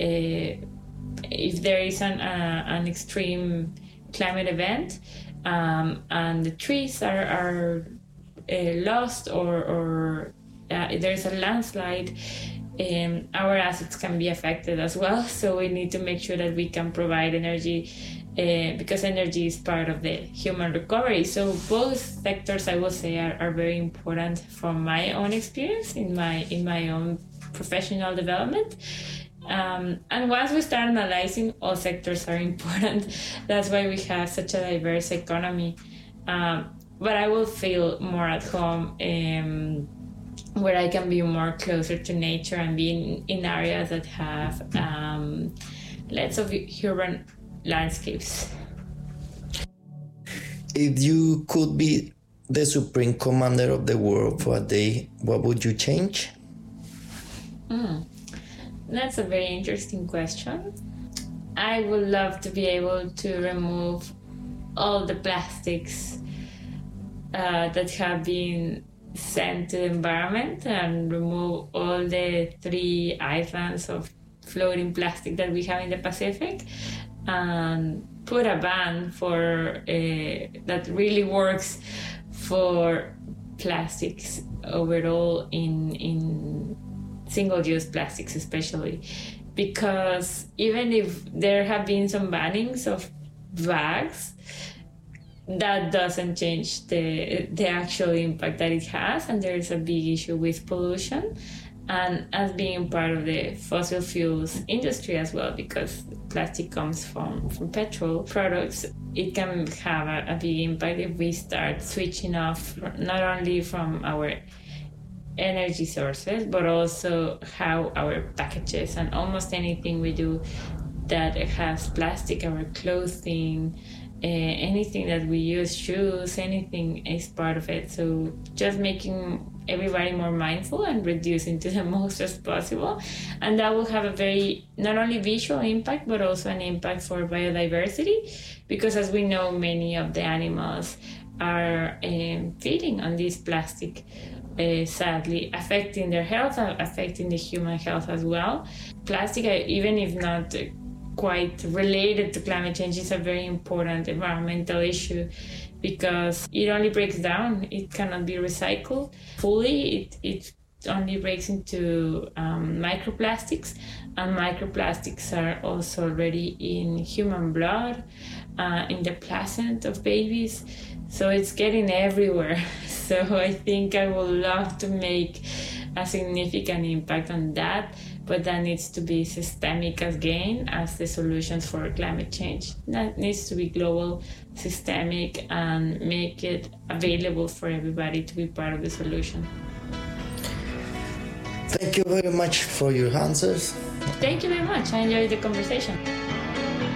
if there is an extreme climate event and the trees are lost or there's a landslide, our assets can be affected as well. So we need to make sure that we can provide energy because energy is part of the human recovery. So both sectors, I will say, are very important from my own experience in my own professional development. And once we start analyzing, all sectors are important. That's why we have such a diverse economy. But I will feel more at home where I can be more closer to nature and be in areas that have less of urban landscapes. If you could be the supreme commander of the world for a day, what would you change? That's a very interesting question. I would love to be able to remove all the plastics that have been sent to the environment and remove all the 3 islands of floating plastic that we have in the Pacific, and put a ban for that really works for plastics overall in single-use plastics especially, because even if there have been some bannings of bags, that doesn't change the actual impact that it has, and there is a big issue with pollution. And as being part of the fossil fuels industry as well, because plastic comes from petrol products, it can have a big impact if we start switching off not only from our energy sources, but also how our packages and almost anything we do that has plastic, our clothing, anything that we use, shoes, anything is part of it. So just making everybody more mindful and reducing to the most as possible. And that will have a very, not only visual impact, but also an impact for biodiversity, because as we know, many of the animals are feeding on this plastic, sadly, affecting their health, affecting the human health as well. Plastic, even if not quite related to climate change, is a very important environmental issue because it only breaks down. It cannot be recycled fully. It only breaks into microplastics, and microplastics are also already in human blood, in the placenta of babies. So it's getting everywhere. So I think I would love to make a significant impact on that, but that needs to be systemic again as the solutions for climate change. That needs to be global, systemic, and make it available for everybody to be part of the solution. Thank you very much for your answers. Thank you very much. I enjoyed the conversation.